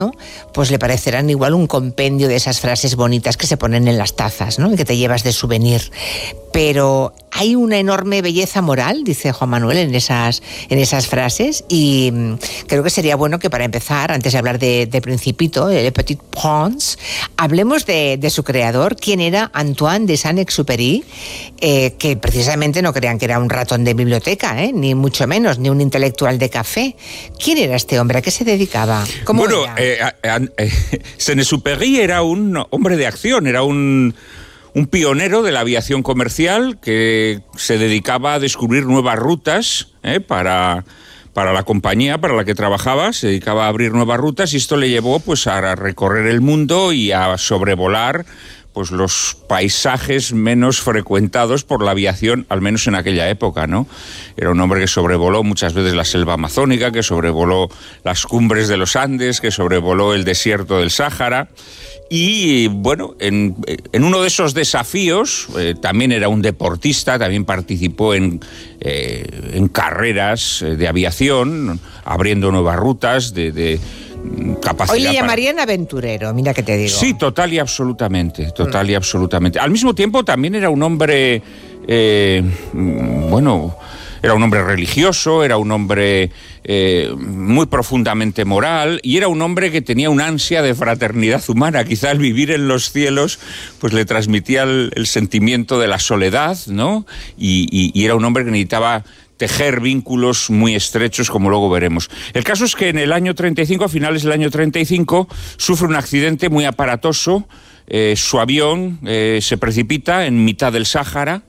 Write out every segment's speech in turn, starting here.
¿no? Pues le parecerán igual un compendio de esas frases bonitas que se ponen en las tazas, ¿no? Y que te llevas de souvenir. Pero hay una enorme belleza moral, dice Juan Manuel, en esas frases, y creo que sería bueno que, para empezar, antes de hablar de Principito, Le Petit Prince, hablemos de su creador, quien era Antoine de Saint-Exupéry, que precisamente no crean que era un ratón de biblioteca, ni mucho menos, ni un intelectual de café. ¿Quién era este hombre? ¿A qué se dedicaba? ¿Cómo era? Saint-Exupéry era un hombre de acción, era un pionero de la aviación comercial que se dedicaba a descubrir nuevas rutas para la compañía para la que trabajaba. Se dedicaba a abrir nuevas rutas, y esto le llevó pues a recorrer el mundo y a sobrevolar pues los paisajes menos frecuentados por la aviación, al menos en aquella época, ¿no? Era un hombre que sobrevoló muchas veces la selva amazónica, que sobrevoló las cumbres de los Andes, que sobrevoló el desierto del Sáhara. Y bueno, en uno de esos desafíos, también era un deportista, también participó en carreras de aviación, abriendo nuevas rutas de capacidad. Hoy le llamarían aventurero, mira que te digo. Sí, total y absolutamente. Al mismo tiempo también era un hombre, era un hombre religioso, era un hombre muy profundamente moral, y era un hombre que tenía una ansia de fraternidad humana. Quizá el vivir en los cielos pues le transmitía el sentimiento de la soledad, ¿no? Y era un hombre que necesitaba tejer vínculos muy estrechos, como luego veremos. El caso es que en el año 35, a finales del año 35, sufre un accidente muy aparatoso. Su avión se precipita en mitad del Sáhara,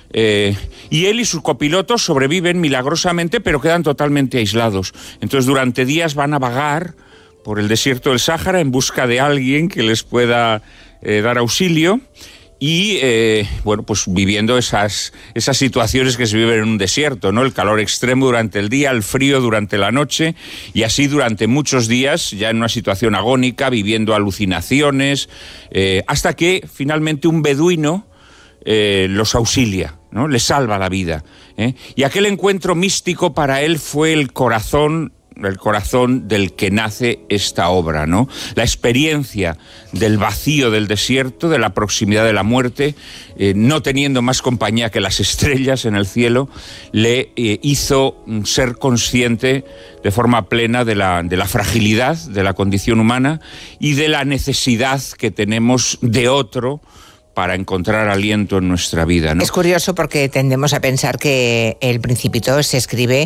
y él y sus copilotos sobreviven milagrosamente, pero quedan totalmente aislados. Entonces, durante días van a vagar por el desierto del Sáhara en busca de alguien que les pueda dar auxilio. Y, pues viviendo esas situaciones que se viven en un desierto, ¿no? El calor extremo durante el día, el frío durante la noche, y así durante muchos días, ya en una situación agónica, viviendo alucinaciones, hasta que finalmente un beduino los auxilia, ¿no? Les salva la vida. Y aquel encuentro místico para él fue el corazón del que nace esta obra, ¿no? La experiencia del vacío del desierto, de la proximidad de la muerte, no teniendo más compañía que las estrellas en el cielo, le hizo ser consciente de forma plena de la fragilidad de la condición humana y de la necesidad que tenemos de otro para encontrar aliento en nuestra vida, ¿no? Es curioso porque tendemos a pensar que El Principito se escribe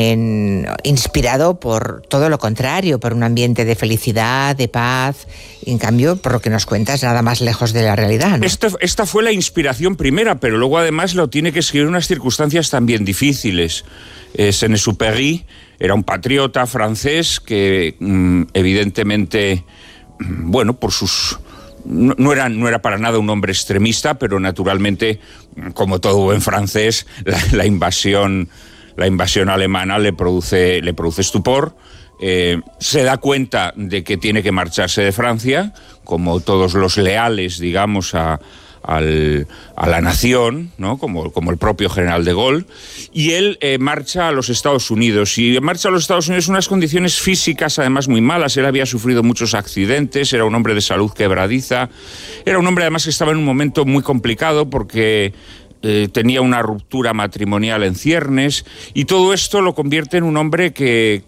inspirado por todo lo contrario, por un ambiente de felicidad, de paz. En cambio, por lo que nos cuentas, nada más lejos de la realidad, ¿no? Esta fue la inspiración primera, pero luego además lo tiene que escribir en unas circunstancias también difíciles. Saint-Exupéry era un patriota francés que evidentemente, por sus... No era para nada un hombre extremista, pero naturalmente, como todo buen francés, la invasión alemana le produce estupor. Se da cuenta de que tiene que marcharse de Francia, como todos los leales, digamos, a la nación, ¿no? Como el propio general de Gaulle, y él marcha a los Estados Unidos, y marcha a los Estados Unidos en unas condiciones físicas además muy malas. Él había sufrido muchos accidentes, era un hombre de salud quebradiza, era un hombre además que estaba en un momento muy complicado porque tenía una ruptura matrimonial en ciernes, y todo esto lo convierte en un hombre que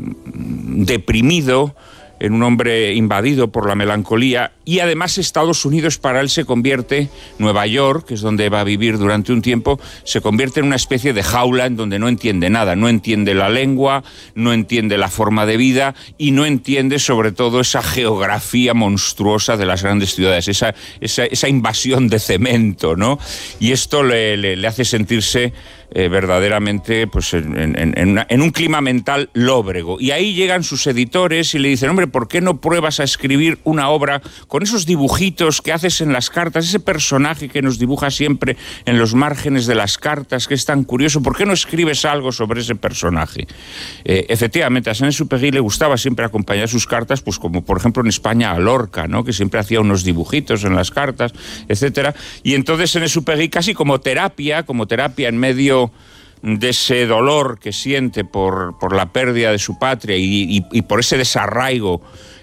deprimido, en un hombre invadido por la melancolía, y además Estados Unidos para él se convierte, Nueva York, que es donde va a vivir durante un tiempo, se convierte en una especie de jaula en donde no entiende nada, no entiende la lengua, no entiende la forma de vida y no entiende sobre todo esa geografía monstruosa de las grandes ciudades, esa invasión de cemento, ¿no? Y esto le hace sentirse verdaderamente pues en un clima mental lóbrego. Y ahí llegan sus editores y le dicen: hombre, ¿por qué no pruebas a escribir una obra con esos dibujitos que haces en las cartas, ese personaje que nos dibuja siempre en los márgenes de las cartas, que es tan curioso? ¿Por qué no escribes algo sobre ese personaje? Efectivamente, a Saint-Exupéry le gustaba siempre acompañar sus cartas, pues como por ejemplo en España a Lorca, ¿no? Que siempre hacía unos dibujitos en las cartas, etcétera. Y entonces Saint-Exupéry, casi como terapia en medio de ese dolor que siente por la pérdida de su patria y por ese desarraigo